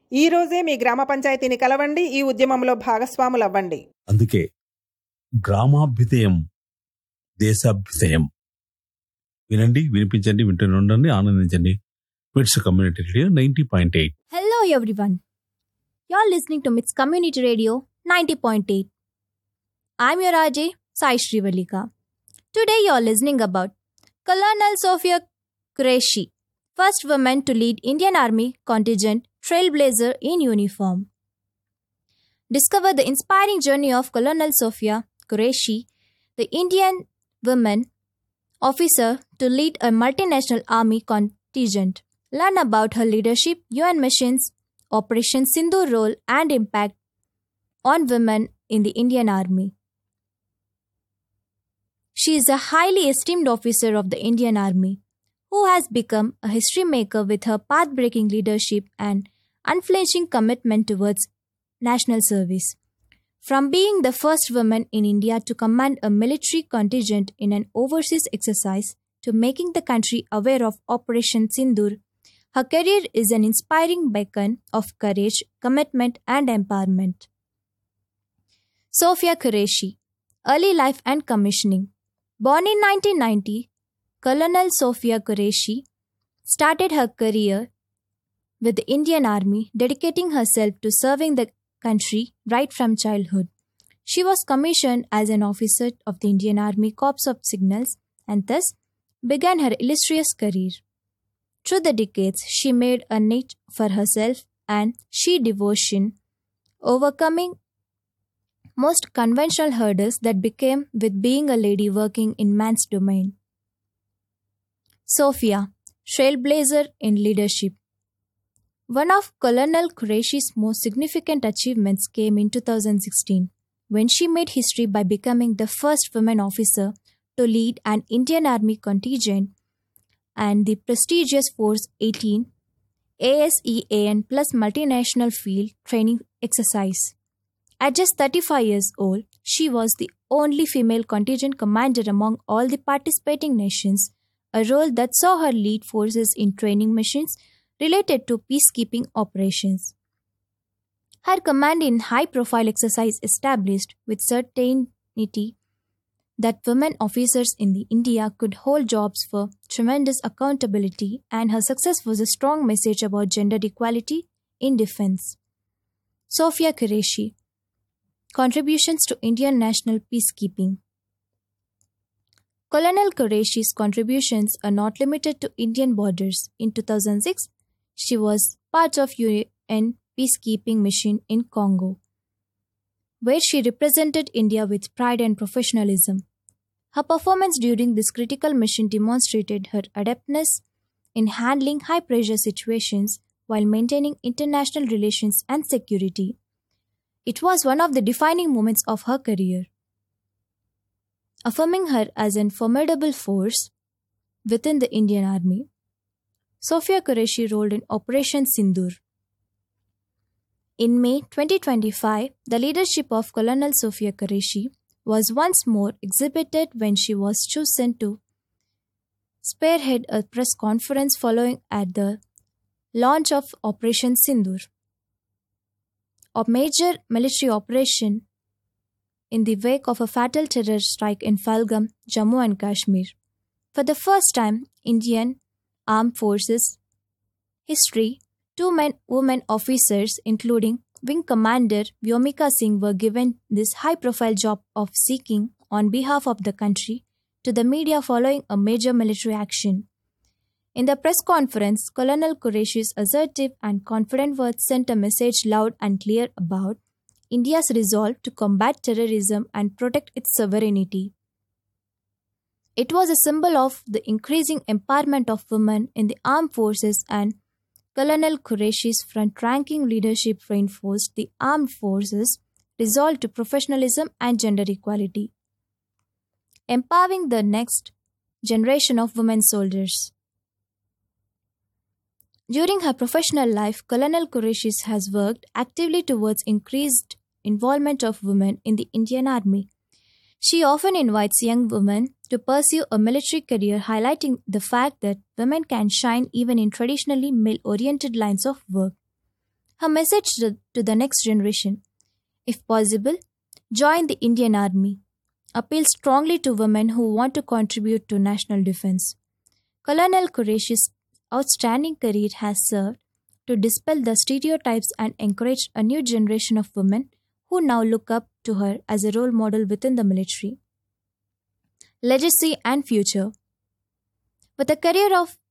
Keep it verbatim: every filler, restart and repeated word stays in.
ఈ రోజే మీ గ్రామ పంచాయతీని కలవండి, ఈ ఉద్యమంలో భాగస్వాములవ్వండి. అందుకే గ్రామాభ్యుదయం దేశాభ్యుదయం. వినండి, వినిపించండి, వింటూనే ఉండండి, ఆనందించండి. మిట్స్ community radio ninety point eight. Hello everyone. You're listening to Mits Community Radio ninety point eight. I'm your R J, Sai Srivalika. Today you're listening about Colonel Sofia Qureshi, first woman to lead Indian Army contingent, trailblazer in uniform. Discover the inspiring journey of Colonel Sofia Qureshi, the Indian woman officer to lead a multinational army contingent. Learn about her leadership, U N missions, Operation Sindoor role and impact on women in the Indian Army. She is a highly esteemed officer of the Indian Army who has become a history maker with her path-breaking leadership and unflinching commitment towards national service. From being the first woman in India to command a military contingent in an overseas exercise to making the country aware of Operation Sindoor, her career is an inspiring beacon of courage, commitment, and empowerment. Sofia Qureshi, early life and commissioning. Born in nineteen ninety, Colonel Sofia Qureshi started her career with the Indian Army, dedicating herself to serving the country right from childhood. She was commissioned as an officer of the Indian Army Corps of Signals and thus began her illustrious career. Through the decades, she made a niche for herself and she devotion, overcoming most conventional hurdles that became with being a lady working in man's domain. Sofia, trailblazer in leadership. One of Colonel Qureshi's most significant achievements came in two thousand sixteen, when she made history by becoming the first woman officer to lead an Indian Army contingent and the prestigious Force eighteen A S E A N plus multinational field training exercise. At just thirty-five years old, she was the only female contingent commander among all the participating nations, a role that saw her lead forces in training missions related to peacekeeping operations. Her command in high-profile exercise established with certainty that women officers in the India could hold jobs for tremendous accountability, and her success was a strong message about gender equality in defense. Sofia Qureshi, contributions to Indian national peacekeeping. Colonel Qureshi's contributions are not limited to Indian borders. In two thousand six, she was part of U N peacekeeping mission in Congo, where she represented India with pride and professionalism. Her performance during this critical mission demonstrated her adeptness in handling high-pressure situations while maintaining international relations and security. It was one of the defining moments of her career, affirming her as a formidable force within the Indian Army. Sofia Qureshi rolled in Operation Sindoor. In May twenty twenty-five, the leadership of Colonel Sofia Qureshi was once more exhibited when she was chosen to spearhead a press conference following at the launch of Operation Sindoor, a major military operation in the wake of a fatal terror strike in Pahalgam, Jammu and Kashmir. For the first time, Indian Armed Forces history, two men women officers, including Wing Commander Vyomika Singh, were given this high-profile job of speaking on behalf of the country to the media following a major military action. In the press conference, Colonel Qureshi's assertive and confident words sent a message loud and clear about India's resolve to combat terrorism and protect its sovereignty. It was a symbol of the increasing empowerment of women in the armed forces, and Colonel Qureshi's front-ranking leadership reinforced the armed forces' resolve to professionalism and gender equality, empowering the next generation of women soldiers. During her professional life, Colonel Qureshi has worked actively towards increased involvement of women in the Indian Army. She often invites young women to pursue a military career, highlighting the fact that women can shine even in traditionally male-oriented lines of work. Her message to to the next generation: if possible, join the Indian Army. Appeal strongly to women who want to contribute to national defense. Colonel Qureshi's outstanding career has served to dispel the stereotypes and encourage a new generation of women who now look up to her as a role model within the military. Legacy and future. With a career of